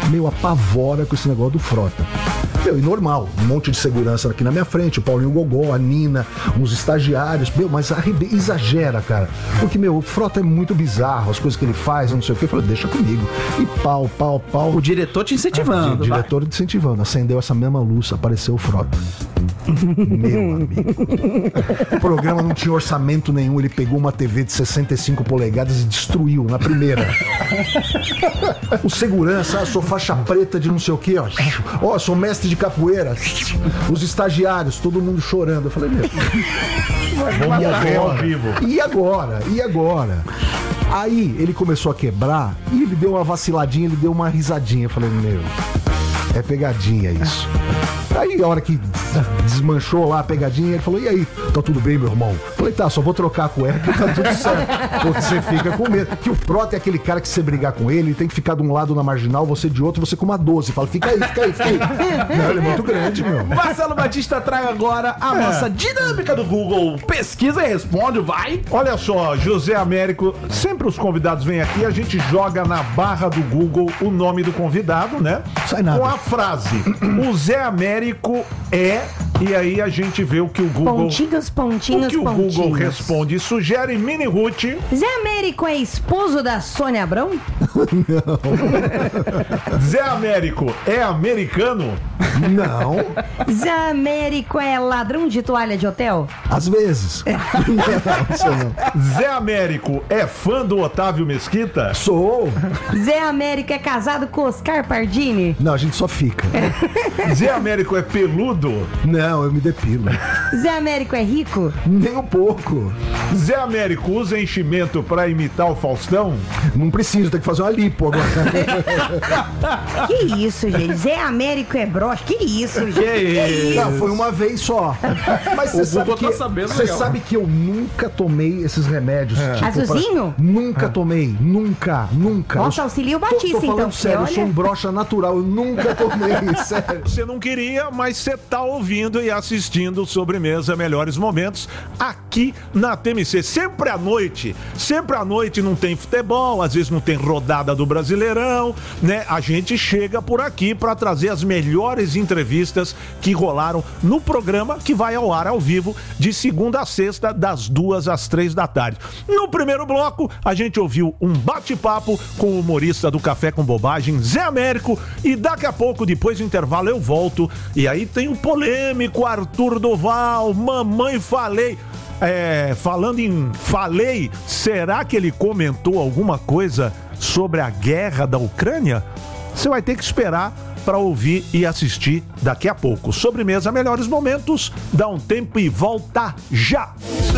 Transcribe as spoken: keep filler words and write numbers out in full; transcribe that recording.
meu, apavora com esse negócio do Frota. Meu, e normal, um monte de segurança aqui na minha frente, o Paulinho Gogó, a Nina, uns estagiários, meu, mas arrebe... exagera, cara. Porque, meu, o Frota é muito bizarro, as coisas que ele faz, não sei o que, eu falei, deixa comigo. E pau, pau, pau. O diretor te incentivando. Ah, o diretor te incentivando, acendeu essa mesma luz, apareceu o Frota. Meu amigo. O programa não tinha orçamento nenhum, ele pegou uma T V de sessenta e cinco polegadas e destruiu na primeira. O segurança, ah, sou faixa preta de não sei o que, ó. Ó, sou mestre de capoeira. Os estagiários, todo mundo chorando. Eu falei, meu, vamos morrer ao vivo. E agora? E agora? Aí ele começou a quebrar e ele deu uma vaciladinha, ele deu uma risadinha. Eu falei, meu, é pegadinha isso. Aí a hora que desmanchou lá a pegadinha, ele falou, e aí, tá tudo bem, meu irmão? Eu falei, tá, só vou trocar a cueca e tá tudo certo. Porque você fica com medo. Que o Frota é aquele cara que se você brigar com ele, ele tem que ficar de um lado na marginal, você de outro, você com uma doze. Fala, fica aí, fica aí, fica aí. Não, ele é muito grande, meu. Marcelo Batista traz agora a é. nossa dinâmica do Google. Pesquisa e responde, vai. Olha só, José Américo, sempre os convidados vêm aqui, a gente joga na barra do Google o nome do convidado, né? Sai nada. Com a frase, o Zé Américo é, e aí a gente vê o que o Google... Pontinhos, pontinhos, o que o pontinhos. Google responde e sugere. Mini Ruth. Zé Américo é esposo da Sônia Abrão? Não. Zé Américo é americano? Não. Zé Américo é ladrão de toalha de hotel? Às vezes. Não, isso não. Zé Américo é fã do Otávio Mesquita? Sou. Zé Américo é casado com Oscar Pardini? Não, a gente só fica. Zé Américo é peludo? Não, eu me depilo. Zé Américo é rico? Nem um pouco. Zé Américo usa enchimento pra imitar o Faustão? Não preciso, tem que fazer uma lipo agora. Que isso, gente? Zé Américo é broxa? Que isso, gente? Que isso? Não, foi uma vez só. Mas você sabe, tá que, sabendo, você legal. sabe que eu nunca tomei esses remédios. É. Tipo, Azulzinho? pra... Nunca é. tomei. Nunca, nunca. Nossa, eu... auxilia o Tô, Batista, tô falando então. sério, Olha... eu sou um broxa natural. Eu nunca tomei, sério. Você não queria, mas você tá ouvindo e assistindo Sobremesa Melhores Momentos aqui na T M C. Sempre à noite, sempre à noite não tem futebol, às vezes não tem rodada do Brasileirão, né? A gente chega por aqui para trazer as melhores entrevistas que rolaram no programa que vai ao ar ao vivo de segunda a sexta, das duas às três da tarde. No primeiro bloco, a gente ouviu um bate-papo com o humorista do Café com Bobagem, Zé Américo, e daqui a pouco, depois do intervalo, eu volto. E aí tem o polêmico Arthur Duval, mamãe falei. É, falando em falei, será que ele comentou alguma coisa sobre a guerra da Ucrânia? Você vai ter que esperar para ouvir e assistir daqui a pouco. Sobremesa Melhores Momentos, dá um tempo e volta já!